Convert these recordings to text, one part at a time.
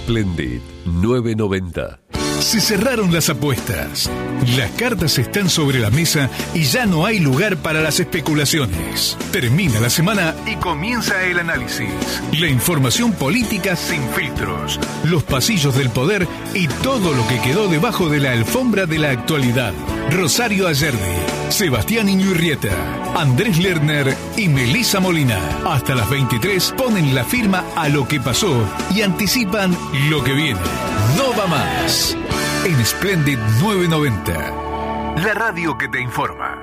Splendid 990. Se cerraron las apuestas. Las cartas están sobre la mesa y ya no hay lugar para las especulaciones. Termina la semana y comienza el análisis. La información política sin filtros, los pasillos del poder y todo lo que quedó debajo de la alfombra de la actualidad. Rosario Ayerdi, Sebastián Iñurrieta, Andrés Lerner y Melissa Molina. Hasta las 23 ponen la firma a lo que pasó y anticipan lo que viene. No va más. En Splendid 990. La radio que te informa.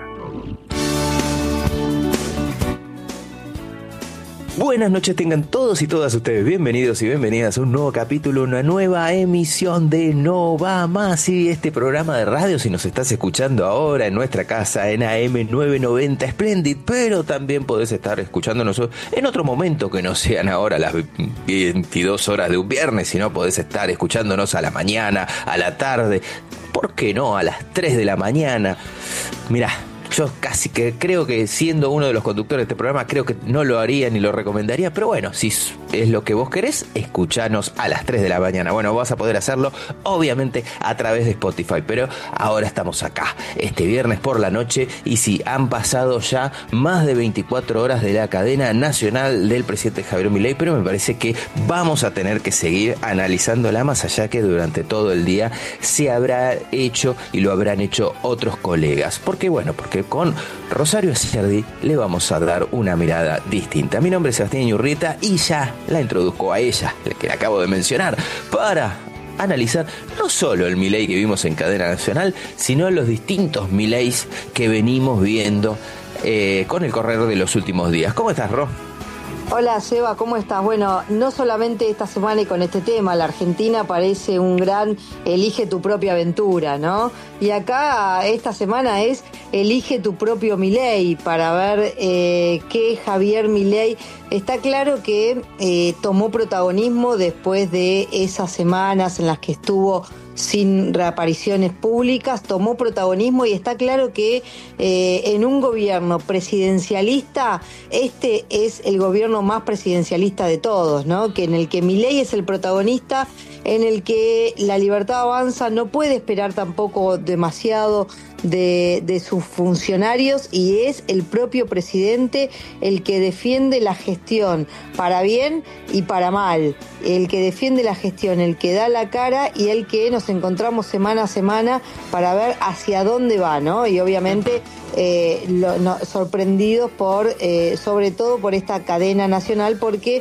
Buenas noches tengan todos y todas ustedes, bienvenidos y bienvenidas a un nuevo capítulo, una nueva emisión de No Va Más, y este programa de radio, si nos estás escuchando ahora en nuestra casa en AM 990 Splendid, pero también podés estar escuchándonos en otro momento que no sean ahora las 22 horas de un viernes, sino podés estar escuchándonos a la mañana, a la tarde, ¿por qué no? A las 3 de la mañana. Mirá, yo casi que creo que siendo uno de los conductores de este programa, creo que no lo haría ni lo recomendaría, pero bueno, si es lo que vos querés, escuchanos a las 3 de la mañana. Bueno, vas a poder hacerlo, obviamente, a través de Spotify, pero ahora estamos acá, este viernes por la noche, y sí, han pasado ya más de 24 horas de la cadena nacional del presidente Javier Milei, pero me parece que vamos a tener que seguir analizándola, más allá que durante todo el día se habrá hecho y lo habrán hecho otros colegas. Porque con Rosario Ayerdi le vamos a dar una mirada distinta. Mi nombre es Sebastián Iñurrieta y ya la introduzco a ella, la que la acabo de mencionar, para analizar no solo el Milei que vimos en cadena nacional, sino los distintos Mileis que venimos viendo con el correr de los últimos días. ¿Cómo estás, Ro? Hola Seba, ¿cómo estás? Bueno, no solamente esta semana y con este tema, la Argentina parece un gran elige tu propia aventura, ¿no? Y acá esta semana es elige tu propio Milei, para ver qué Javier Milei. Está claro que tomó protagonismo después de esas semanas en las que estuvo sin reapariciones públicas, tomó protagonismo, y está claro que en un gobierno presidencialista, este es el gobierno más presidencialista de todos, ¿no? Que en el que Milei es el protagonista, en el que la Libertad Avanza no puede esperar tampoco demasiado de sus funcionarios, y es el propio presidente el que defiende la gestión para bien y para mal, el que defiende la gestión, el que da la cara y el que nos encontramos semana a semana para ver hacia dónde va, ¿no? Y obviamente sorprendidos por sobre todo por esta cadena nacional, porque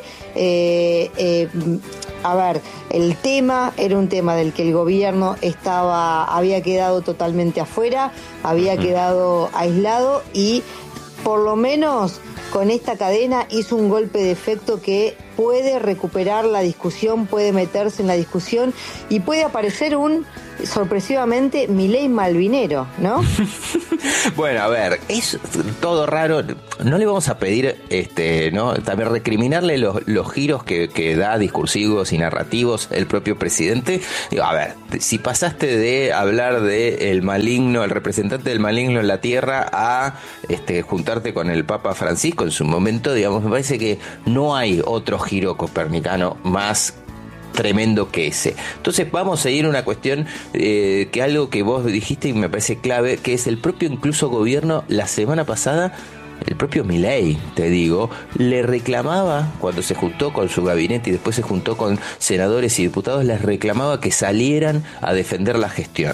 el tema era un tema del que el gobierno había quedado totalmente afuera, había quedado aislado, y por lo menos con esta cadena hizo un golpe de efecto que puede recuperar la discusión, puede meterse en la discusión y puede aparecer sorpresivamente Milei malvinero, ¿no? Bueno, a ver, es todo raro. No le vamos a pedir, ¿no? También recriminarle los giros que da discursivos y narrativos el propio presidente. Digo, a ver, si pasaste de hablar de el maligno, el representante del maligno en la tierra, a juntarte con el Papa Francisco en su momento, digamos, me parece que no hay otro giro copernicano más tremendo que ese. Entonces vamos a ir a una cuestión que algo que vos dijiste y me parece clave, que es el propio incluso gobierno la semana pasada. El propio Milei, te digo, le reclamaba, cuando se juntó con su gabinete y después se juntó con senadores y diputados, les reclamaba que salieran a defender la gestión.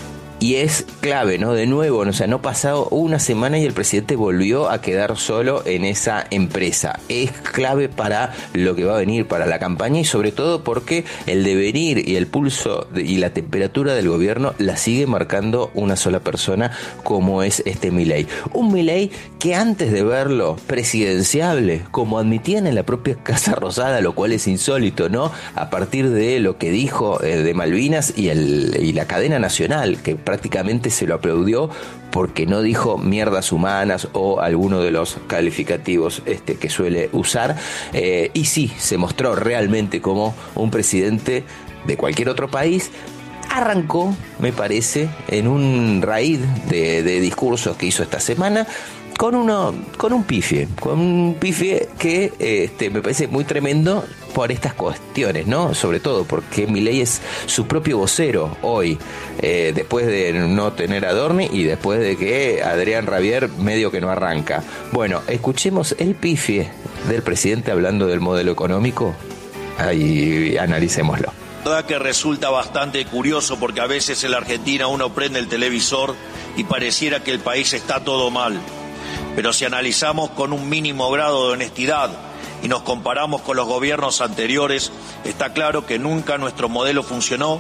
Y es clave, ¿no? De nuevo, o sea, no pasado una semana y el presidente volvió a quedar solo en esa empresa. Es clave para lo que va a venir, para la campaña, y sobre todo porque el devenir y el pulso y la temperatura del gobierno la sigue marcando una sola persona, como es Milei. Un Milei que antes de verlo presidenciable, como admitían en la propia Casa Rosada, lo cual es insólito, ¿no? A partir de lo que dijo de Malvinas y la cadena nacional, que prácticamente se lo aplaudió porque no dijo mierdas humanas o alguno de los calificativos que suele usar, y sí, se mostró realmente como un presidente de cualquier otro país. Arrancó, me parece, en un raíz de discursos que hizo esta semana, con un pifie que me parece muy tremendo, por estas cuestiones, ¿no? Sobre todo porque Milei es su propio vocero hoy, después de no tener a Adorni y después de que Adrián Rabier medio que no arranca. Bueno, escuchemos el pifie del presidente hablando del modelo económico y analicémoslo. La verdad que resulta bastante curioso porque a veces en la Argentina uno prende el televisor y pareciera que el país está todo mal. Pero si analizamos con un mínimo grado de honestidad y nos comparamos con los gobiernos anteriores, está claro que nunca nuestro modelo funcionó,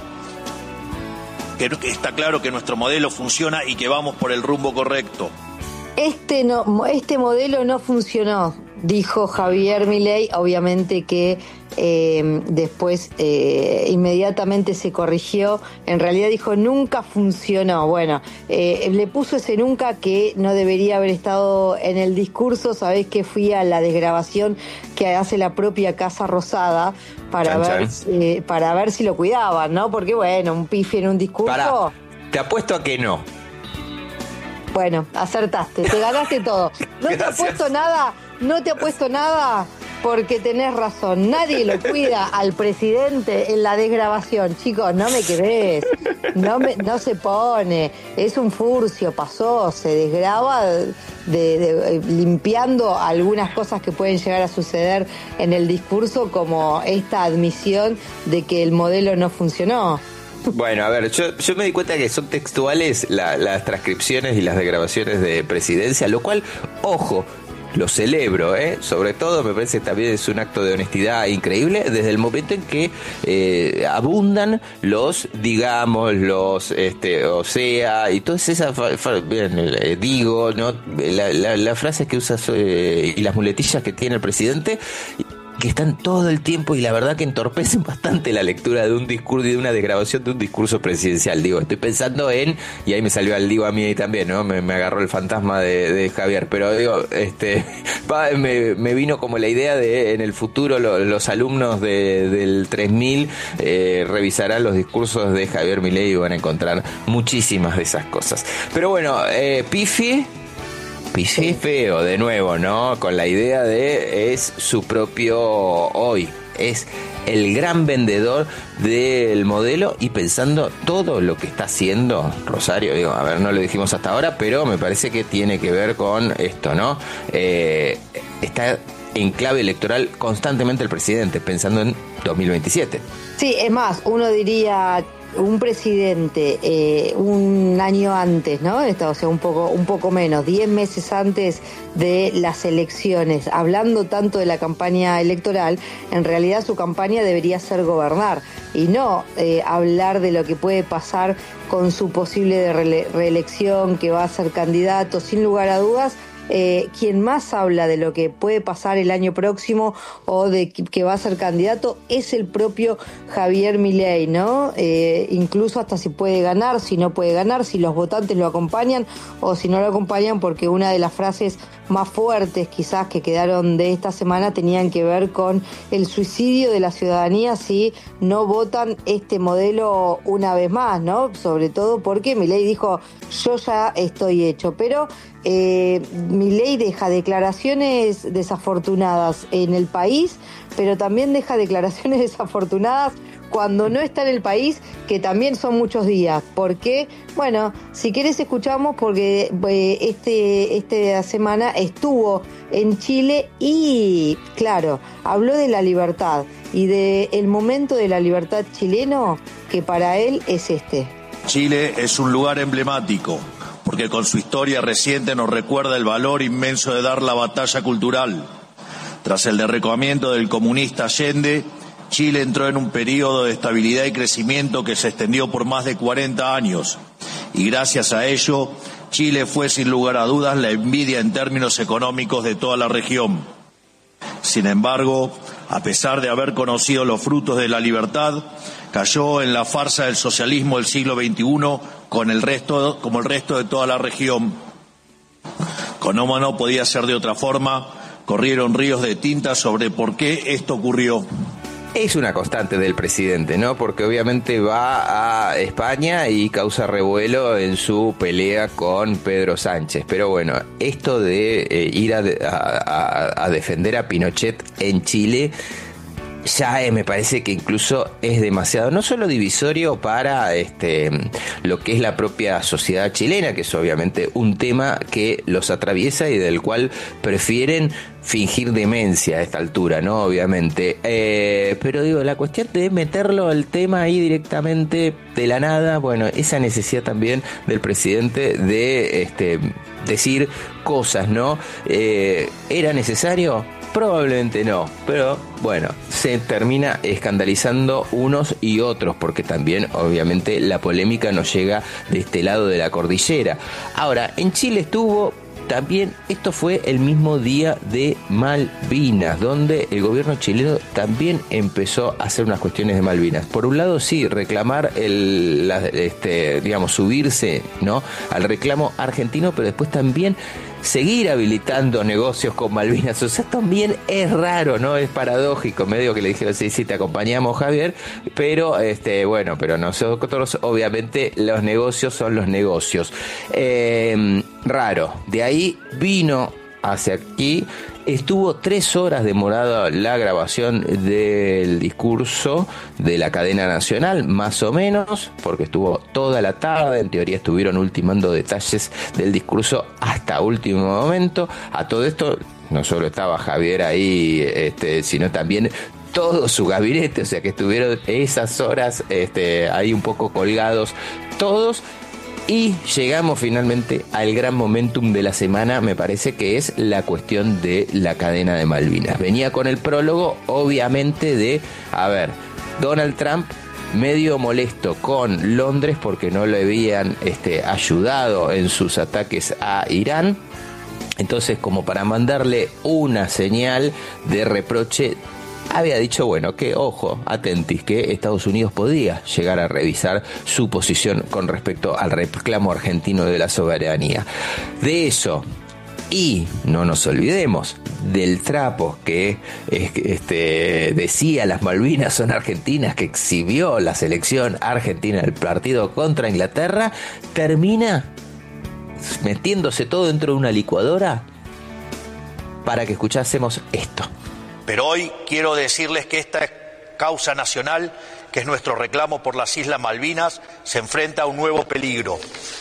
está claro que nuestro modelo funciona y que vamos por el rumbo correcto. Este modelo no funcionó, dijo Javier Milei, obviamente que después inmediatamente se corrigió, en realidad dijo nunca funcionó. Bueno, le puso ese nunca que no debería haber estado en el discurso. Sabés que fui a la desgrabación que hace la propia Casa Rosada para ver si lo cuidaban, ¿no? Porque bueno, un pifi en un discurso... Pará, te apuesto a que no. Bueno, acertaste, te ganaste todo. No te apuesto nada porque tenés razón. Nadie lo cuida al presidente en la desgrabación. Chicos, no me querés. No se pone. Es un furcio, pasó, se desgraba limpiando algunas cosas que pueden llegar a suceder en el discurso, como esta admisión de que el modelo no funcionó. Bueno, a ver, yo me di cuenta que son textuales las transcripciones y las desgrabaciones de presidencia, lo cual, ojo, lo celebro, sobre todo me parece que también es un acto de honestidad increíble desde el momento en que abundan los digamos, los o sea, y todas esas digo, ¿no? Las frases que usa y las muletillas que tiene el presidente, que están todo el tiempo y la verdad que entorpecen bastante la lectura de un discurso y de una desgrabación de un discurso presidencial. Digo, estoy pensando y ahí me salió al digo a mí también, ¿no? Me agarró el fantasma de Javier, pero digo, me vino como la idea de en el futuro los alumnos del 3000 revisarán los discursos de Javier Milei y van a encontrar muchísimas de esas cosas. Pero bueno, Pifi feo de nuevo, ¿no? Con la idea de es su propio hoy, es el gran vendedor del modelo y pensando todo lo que está haciendo Rosario, digo, a ver, no lo dijimos hasta ahora, pero me parece que tiene que ver con esto, ¿no? Está en clave electoral constantemente el presidente, pensando en 2027. Sí, es más, uno diría un presidente un año antes, ¿no? O sea, un poco menos, 10 meses antes de las elecciones, hablando tanto de la campaña electoral, en realidad su campaña debería ser gobernar y no hablar de lo que puede pasar con su posible reelección, que va a ser candidato, sin lugar a dudas. Quien más habla de lo que puede pasar el año próximo o de que va a ser candidato es el propio Javier Milei, ¿no? Incluso hasta si puede ganar, si no puede ganar, si los votantes lo acompañan o si no lo acompañan, porque una de las frases más fuertes quizás que quedaron de esta semana tenían que ver con el suicidio de la ciudadanía si no votan este modelo una vez más, ¿no? Sobre todo porque Milei dijo, yo ya estoy hecho, pero Milei deja declaraciones desafortunadas en el país, pero también deja declaraciones desafortunadas cuando no está en el país, que también son muchos días. Porque, bueno, si querés escuchamos, porque esta semana estuvo en Chile y, claro, habló de la libertad y del momento de la libertad chileno, que para él es este. Chile es un lugar emblemático, porque con su historia reciente nos recuerda el valor inmenso de dar la batalla cultural. Tras el derrocamiento del comunista Allende, Chile entró en un periodo de estabilidad y crecimiento que se extendió por más de 40 años. Y gracias a ello, Chile fue sin lugar a dudas la envidia en términos económicos de toda la región. Sin embargo, a pesar de haber conocido los frutos de la libertad, cayó en la farsa del socialismo del siglo XXI como el resto de toda la región. Como no podía ser de otra forma, corrieron ríos de tinta sobre por qué esto ocurrió. Es una constante del presidente, ¿no? Porque obviamente va a España y causa revuelo en su pelea con Pedro Sánchez. Pero bueno, esto de ir a defender a Pinochet en Chile ya me parece que incluso es demasiado, no solo divisorio para lo que es la propia sociedad chilena, que es obviamente un tema que los atraviesa y del cual prefieren fingir demencia a esta altura, ¿no? Obviamente. Pero digo, la cuestión de meterlo al tema ahí directamente de la nada, bueno, esa necesidad también del presidente de decir cosas, ¿no? ¿Era necesario? Probablemente no, pero bueno, se termina escandalizando unos y otros, porque también obviamente la polémica nos llega de este lado de la cordillera. Ahora, en Chile estuvo también, esto fue el mismo día de Malvinas, donde el gobierno chileno también empezó a hacer unas cuestiones de Malvinas. Por un lado, sí, reclamar subirse, ¿no?, al reclamo argentino, pero después también seguir habilitando negocios con Malvinas. O sea, también es raro, ¿no? Es paradójico, medio que le dijeron, sí, te acompañamos, Javier, pero pero nosotros, obviamente, los negocios son los negocios. Raro. De ahí vino hacia aquí, estuvo 3 horas demorada la grabación del discurso de la cadena nacional, más o menos, porque estuvo toda la tarde, en teoría estuvieron ultimando detalles del discurso hasta último momento. A todo esto, no solo estaba Javier ahí, sino también todo su gabinete, o sea que estuvieron esas horas ahí un poco colgados todos. Y llegamos finalmente al gran momentum de la semana, me parece que es la cuestión de la cadena de Malvinas. Venía con el prólogo, obviamente, de, Donald Trump medio molesto con Londres porque no le habían ayudado en sus ataques a Irán. Entonces, como para mandarle una señal de reproche, había dicho, que ojo, atentis, que Estados Unidos podía llegar a revisar su posición con respecto al reclamo argentino de la soberanía. De eso, y no nos olvidemos del trapo que decía las Malvinas son argentinas, que exhibió la selección argentina del partido contra Inglaterra, termina metiéndose todo dentro de una licuadora para que escuchásemos esto. Pero hoy quiero decirles que esta causa nacional, que es nuestro reclamo por las Islas Malvinas, se enfrenta a un nuevo peligro.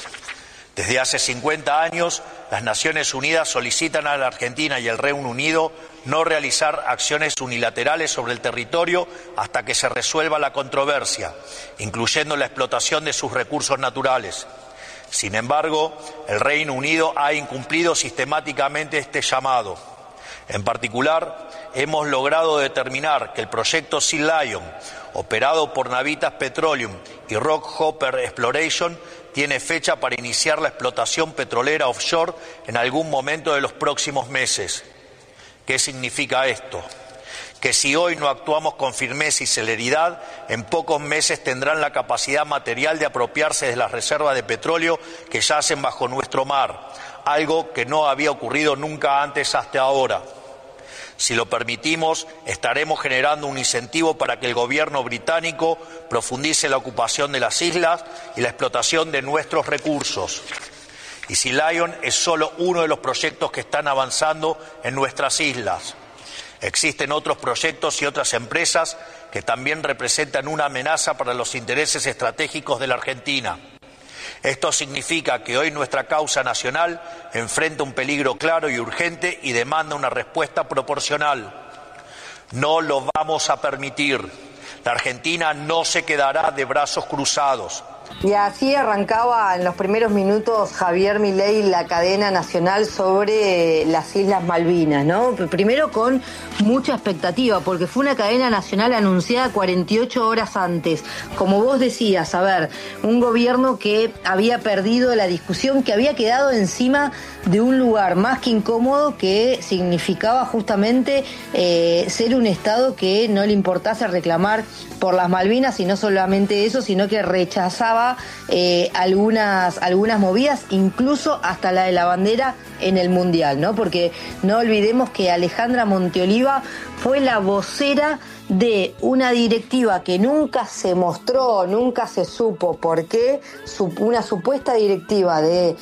Desde hace 50 años, las Naciones Unidas solicitan a la Argentina y al Reino Unido no realizar acciones unilaterales sobre el territorio hasta que se resuelva la controversia, incluyendo la explotación de sus recursos naturales. Sin embargo, el Reino Unido ha incumplido sistemáticamente este llamado. En particular, hemos logrado determinar que el proyecto Sea Lion, operado por Navitas Petroleum y Rockhopper Exploration, tiene fecha para iniciar la explotación petrolera offshore en algún momento de los próximos meses. ¿Qué significa esto? Que si hoy no actuamos con firmeza y celeridad, en pocos meses tendrán la capacidad material de apropiarse de las reservas de petróleo que yacen bajo nuestro mar, algo que no había ocurrido nunca antes hasta ahora. Si lo permitimos, estaremos generando un incentivo para que el gobierno británico profundice la ocupación de las islas y la explotación de nuestros recursos. Y Sea Lion es solo uno de los proyectos que están avanzando en nuestras islas. Existen otros proyectos y otras empresas que también representan una amenaza para los intereses estratégicos de la Argentina. Esto significa que hoy nuestra causa nacional enfrenta un peligro claro y urgente y demanda una respuesta proporcional. No lo vamos a permitir. La Argentina no se quedará de brazos cruzados. Y así arrancaba en los primeros minutos Javier Milei la cadena nacional sobre las Islas Malvinas, ¿no? Primero con mucha expectativa, porque fue una cadena nacional anunciada 48 horas antes. Como vos decías, un gobierno que había perdido la discusión, que había quedado encima de un lugar más que incómodo, que significaba justamente ser un Estado que no le importase reclamar por las Malvinas, y no solamente eso, sino que rechazaba algunas movidas, incluso hasta la de la bandera en el Mundial, ¿no? Porque no olvidemos que Alejandra Monteoliva fue la vocera de una directiva que nunca se mostró, nunca se supo por qué, una supuesta directiva de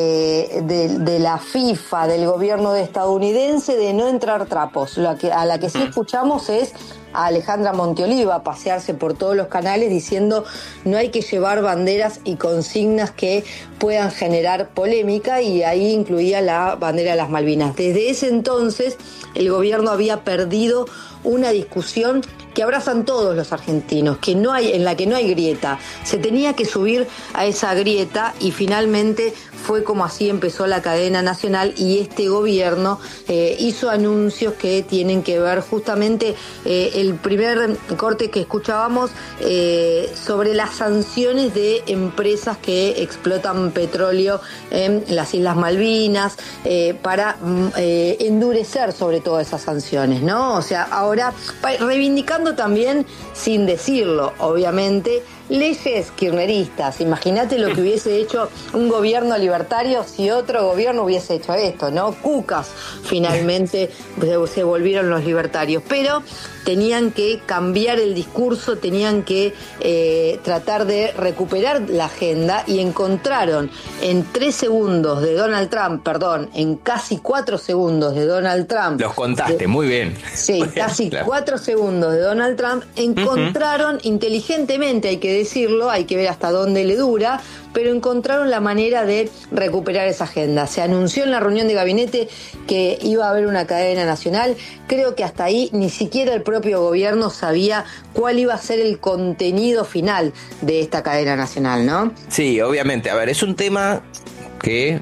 la FIFA, del gobierno estadounidense, de no entrar trapos. A la que sí escuchamos es a Alejandra Monteoliva a pasearse por todos los canales diciendo no hay que llevar banderas y consignas que puedan generar polémica, y ahí incluía la bandera de las Malvinas. Desde ese entonces el gobierno había perdido una discusión que abrazan todos los argentinos, en la que no hay grieta. Se tenía que subir a esa grieta, y finalmente fue como así empezó la cadena nacional, y este gobierno hizo anuncios que tienen que ver justamente el primer corte que escuchábamos sobre las sanciones de empresas que explotan petróleo en las Islas Malvinas, para endurecer sobre todo esas sanciones, ¿no? O sea, ahora reivindicando también, sin decirlo, obviamente, leyes kirchneristas. Imagínate lo que hubiese hecho un gobierno libertario si otro gobierno hubiese hecho esto, ¿no? Cucas, finalmente se volvieron los libertarios. Pero tenían que cambiar el discurso, tenían que tratar de recuperar la agenda, y encontraron en 3 segundos de Donald Trump, en casi 4 segundos de Donald Trump. Los contaste, muy bien. Sí, muy bien, casi claro. 4 segundos de Donald Trump, encontraron inteligentemente, hay que decirlo, hay que ver hasta dónde le dura, pero encontraron la manera de recuperar esa agenda. Se anunció en la reunión de gabinete que iba a haber una cadena nacional. Creo que hasta ahí ni siquiera el propio gobierno sabía cuál iba a ser el contenido final de esta cadena nacional, ¿no? Sí, obviamente. A ver, es un tema que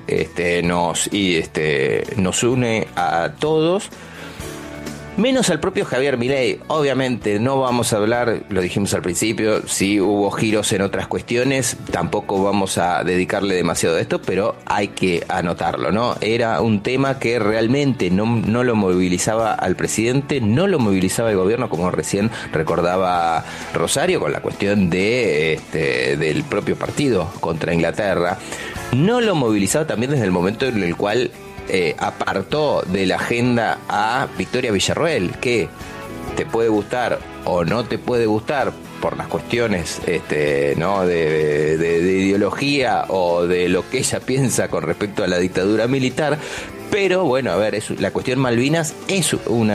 nos une a todos, menos al propio Javier Milei. Obviamente no vamos a hablar, lo dijimos al principio, si hubo giros en otras cuestiones, tampoco vamos a dedicarle demasiado a esto, pero hay que anotarlo, ¿no? Era un tema que realmente no lo movilizaba al presidente, no lo movilizaba el gobierno, como recién recordaba Rosario, con la cuestión del propio partido contra Inglaterra. No lo movilizaba también desde el momento en el cual apartó de la agenda a Victoria Villarroel, que te puede gustar o no te puede gustar por las cuestiones ¿no? de ideología o de lo que ella piensa con respecto a la dictadura militar. Pero bueno, a ver, la cuestión Malvinas es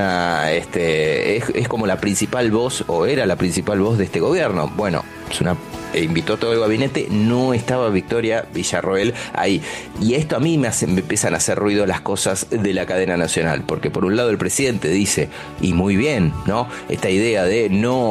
es como la principal voz, o era la principal voz de este gobierno. Bueno, invitó todo el gabinete, no estaba Victoria Villarroel ahí. Y esto a mí me empiezan a hacer ruido las cosas de la cadena nacional, porque por un lado el presidente dice, y muy bien, ¿no? Esta idea de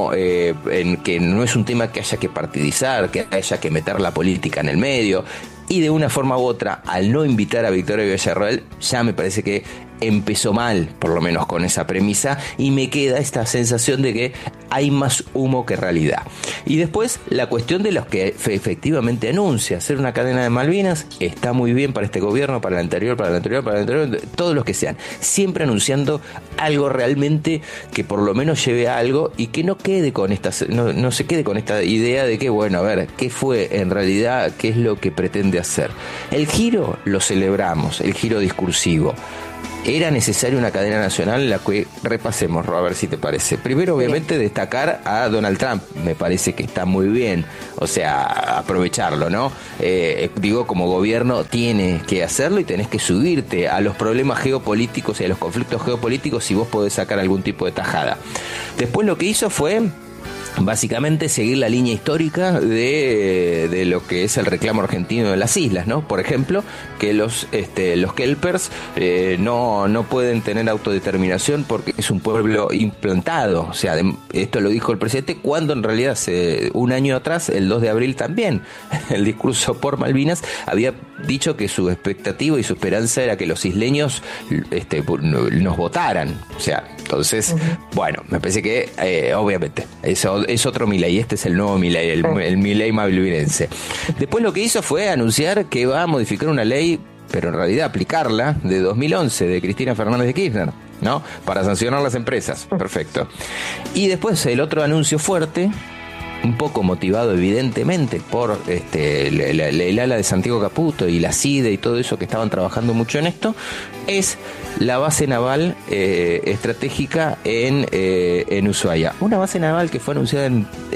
que no es un tema que haya que partidizar, que haya que meter la política en el medio. Y de una forma u otra, al no invitar a Victoria Villarroel, ya me parece que empezó mal, por lo menos con esa premisa, y me queda esta sensación de que hay más humo que realidad. Y después, la cuestión de los que efectivamente anuncia hacer una cadena de Malvinas, está muy bien para este gobierno, para el anterior, todos los que sean, siempre anunciando algo realmente que por lo menos lleve a algo, y que no quede con no se quede con esta idea de que, bueno, a ver, ¿qué fue en realidad? ¿Qué es lo que pretende hacer? El giro lo celebramos, el giro discursivo. Era necesaria una cadena nacional en la que repasemos, a ver si te parece. Primero, obviamente, destacar a Donald Trump. Me parece que está muy bien, o sea, aprovecharlo, ¿no? Como gobierno tienes que hacerlo, y tenés que subirte a los problemas geopolíticos y a los conflictos geopolíticos si vos podés sacar algún tipo de tajada. Después lo que hizo fue básicamente seguir la línea histórica de lo que es el reclamo argentino de las islas, ¿no? Por ejemplo, que los kelpers no pueden tener autodeterminación porque es un pueblo implantado. O sea, esto lo dijo el presidente, cuando en realidad hace un año atrás, el 2 de abril también, el discurso por Malvinas había dicho que su expectativa y su esperanza era que los isleños nos votaran. O sea, entonces, bueno, me parece que obviamente eso es otro Milei. Este es el nuevo Milei, el Milei malvinense. Después lo que hizo fue anunciar que va a modificar una ley, pero en realidad aplicarla, de 2011, de Cristina Fernández de Kirchner, ¿no? Para sancionar las empresas. Perfecto. Y después el otro anuncio fuerte, un poco motivado evidentemente por el ala de Santiago Caputo y la CIDE y todo eso, que estaban trabajando mucho en esto, es la base naval estratégica en Ushuaia. Una base naval que fue anunciada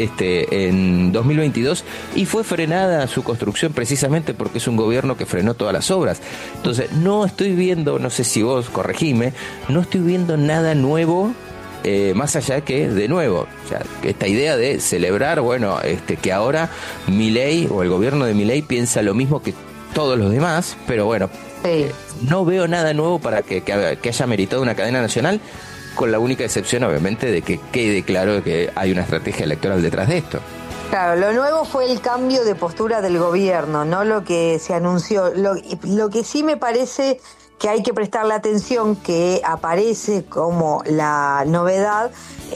en 2022 y fue frenada su construcción precisamente porque es un gobierno que frenó todas las obras. Entonces no estoy viendo, no sé si vos corregime, no estoy viendo nada nuevo más allá de que, de nuevo, o sea, que esta idea de celebrar, bueno, que ahora Milei o el gobierno de Milei piensa lo mismo que todos los demás, pero bueno, no veo nada nuevo para que haya meritado una cadena nacional, con la única excepción, obviamente, de que quede claro que hay una estrategia electoral detrás de esto. Claro, lo nuevo fue el cambio de postura del gobierno, no lo que se anunció. Lo que sí me parece que hay que prestarle atención, que aparece como la novedad,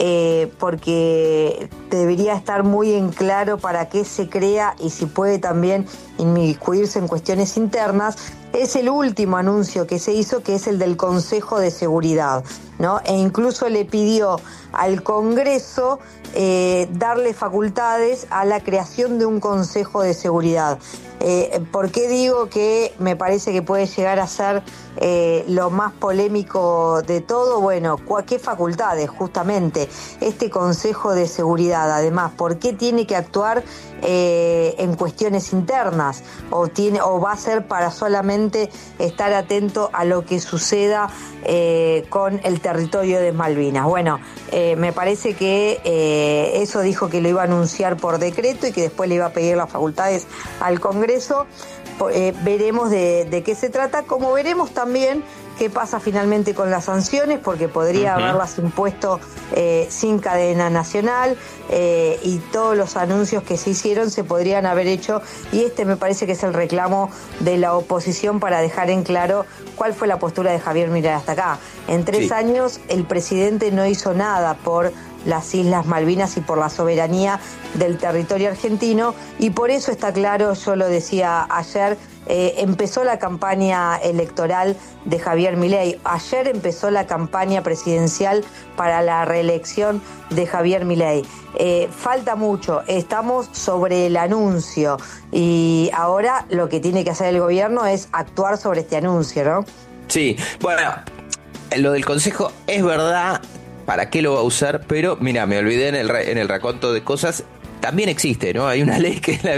porque debería estar muy en claro para qué se crea y si puede también inmiscuirse en cuestiones internas, es el último anuncio que se hizo, que es el del Consejo de Seguridad, ¿no? E incluso le pidió al Congreso darle facultades a la creación de un Consejo de Seguridad. ¿Por qué digo que me parece que puede llegar a ser lo más polémico de todo? Bueno, ¿qué facultades? Justamente este Consejo de Seguridad, además, ¿por qué tiene que actuar en cuestiones internas? ¿O va a ser para solamente estar atento a lo que suceda con el territorio de Malvinas? Bueno, me parece que eso dijo que lo iba a anunciar por decreto y que después le iba a pedir las facultades al Congreso. Veremos de qué se trata, como veremos también qué pasa finalmente con las sanciones, porque podría haberlas impuesto sin cadena nacional, y todos los anuncios que se hicieron se podrían haber hecho, y me parece que es el reclamo de la oposición para dejar en claro cuál fue la postura de Javier Milei hasta acá. En 3 años el presidente no hizo nada por las Islas Malvinas y por la soberanía del territorio argentino, y por eso está claro, yo lo decía ayer, empezó la campaña electoral de Javier Milei. Ayer empezó la campaña presidencial para la reelección de Javier Milei. Falta mucho, estamos sobre el anuncio y ahora lo que tiene que hacer el gobierno es actuar sobre este anuncio, ¿no? Sí, bueno, lo del Consejo es verdad. ¿Para qué lo va a usar? Pero, mira, me olvidé en el raconto de cosas. También existe, ¿no? Hay una ley que es la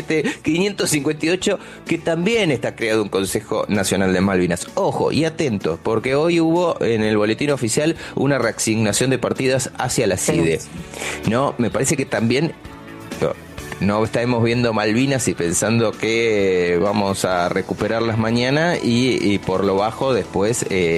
27.558 que también está creado un Consejo Nacional de Malvinas. Ojo y atentos, porque hoy hubo en el boletín oficial una reasignación de partidas hacia la CIDE. ¿No? Me parece que también no estamos viendo Malvinas y pensando que vamos a recuperarlas mañana y por lo bajo después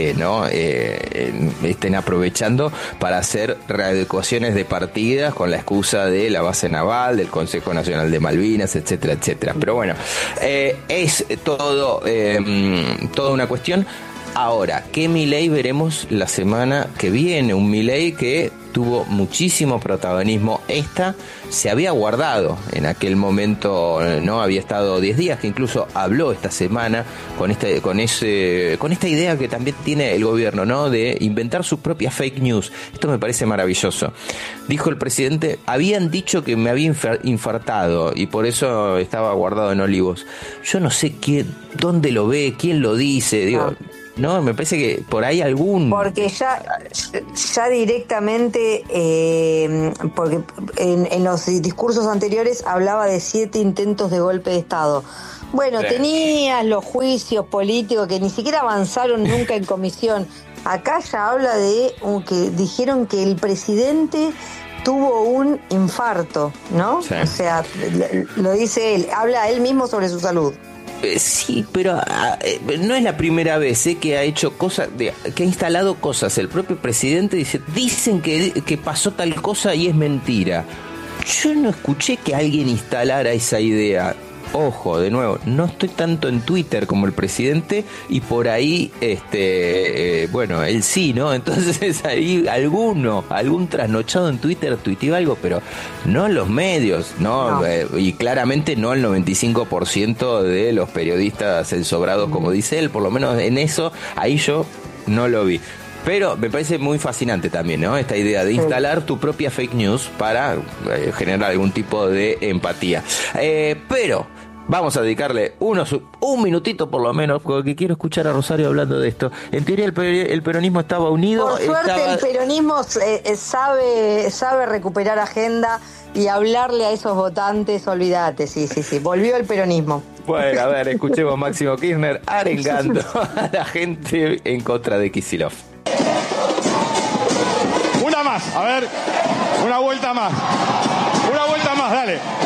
estén aprovechando para hacer readecuaciones de partidas con la excusa de la base naval, del Consejo Nacional de Malvinas, etcétera, etcétera. Pero bueno, es toda una cuestión. Ahora, ¿qué Milei veremos la semana que viene? Un Milei que tuvo muchísimo protagonismo. Se había guardado en aquel momento, no había estado 10 días, que incluso habló esta semana con esta idea que también tiene el gobierno, ¿no? De inventar su propia fake news. Esto me parece maravilloso. Dijo el presidente: habían dicho que me había infartado y por eso estaba guardado en Olivos. Yo no sé dónde lo ve, quién lo dice, digo. No, me parece que por ahí Porque ya directamente, porque en los discursos anteriores hablaba de 7 intentos de golpe de Estado. Bueno, tenías los juicios políticos que ni siquiera avanzaron nunca en comisión. Acá ya habla de que dijeron que el presidente tuvo un infarto, ¿no? Sí. O sea, lo dice él, habla él mismo sobre su salud. Sí, pero no es la primera vez que ha hecho cosas, que ha instalado cosas. El propio presidente dicen que pasó tal cosa y es mentira. Yo no escuché que alguien instalara esa idea. Ojo, de nuevo, no estoy tanto en Twitter como el presidente y por ahí, bueno, él sí, ¿no? Entonces ahí algún trasnochado en Twitter tuiteó algo, pero no en los medios, ¿no? Y claramente no el 95% de los periodistas ensobrados, como dice él, por lo menos en eso, ahí yo no lo vi. Pero me parece muy fascinante también, ¿no? Esta idea de instalar tu propia fake news para generar algún tipo de empatía. Pero vamos a dedicarle un minutito por lo menos, porque quiero escuchar a Rosario hablando de esto. En teoría el peronismo estaba unido. Por suerte el peronismo sabe recuperar agenda y hablarle a esos votantes, olvídate, sí, volvió el peronismo. Bueno, a ver, escuchemos a Máximo Kirchner arengando a la gente en contra de Kicillof. Una más, a ver, una vuelta más, dale.